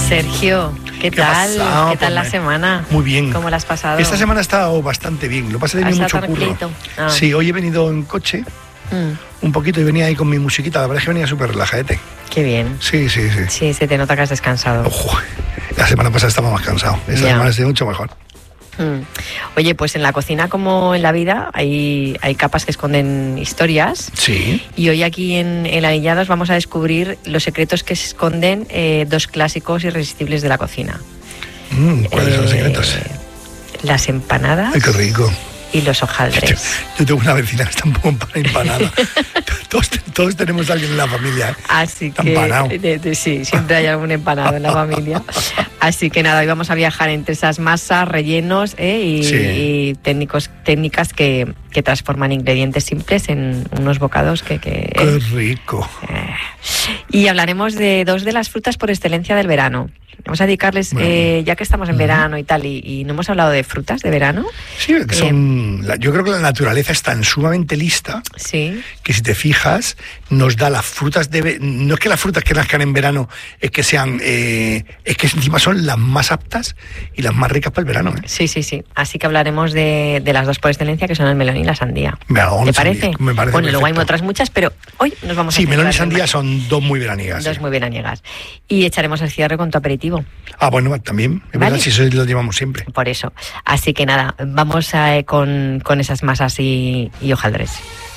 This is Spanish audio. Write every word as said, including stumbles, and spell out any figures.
Sergio, ¿qué, ¿Qué tal? pasado, ¿Qué tal la pues, semana? Muy bien. ¿Cómo la has pasado? Esta semana ha estado bastante bien. Lo pasé de mucho curro. Ah. Sí, hoy he venido en coche mm. un poquito y venía ahí con mi musiquita. La verdad es que venía súper relajadete. Qué bien. Sí, sí, sí. Sí, se te nota que has descansado. Ojo, la semana pasada estaba más cansado. Esta Ya. semana estoy mucho mejor. Mm. Oye, pues en la cocina como en la vida hay, hay capas que esconden historias. Sí. Y hoy aquí en El Anillados vamos a descubrir los secretos que se esconden eh, dos clásicos irresistibles de la cocina. Mm, ¿Cuáles eh, son los secretos? Las empanadas. Ay, qué rico. Y los hojaldres. Yo, yo tengo una vecina que está un poco empanada. todos, todos tenemos a alguien en la familia. ¿eh? Así está que empanado. De, de, sí, siempre hay algún empanado en la familia. Así que nada, hoy vamos a viajar entre esas masas, rellenos ¿eh? y, sí. y técnicos, técnicas que, que transforman ingredientes simples en unos bocados que... que ¡Qué eh, rico! Eh. Y hablaremos de dos de las frutas por excelencia del verano. Vamos a dedicarles, bueno, eh, ya que estamos en uh-huh. verano y tal, y, y no hemos hablado de frutas de verano. Sí, que son, eh, yo creo que la naturaleza es tan sumamente lista sí. que si te fijas, nos da las frutas de... No es que las frutas que nazcan en verano es que sean... Eh, es que encima son las más aptas y las más ricas para el verano. ¿eh? Sí, sí, sí. Así que hablaremos de, de las dos por excelencia, que son el melón y la sandía. Me hago ¿Te parece? Sandía. Me parece bueno, perfecto. luego hay otras muchas, pero hoy nos vamos sí, a... Sí, melón y sandía son dos muy veraniegas. Dos sí. muy veraniegas. Y echaremos el cierre con tu aperitivo. Ah, bueno, también. Es ¿Vale? verdad, si eso lo llevamos siempre. Por eso. Así que nada, vamos a, con, con esas masas y, y hojaldres.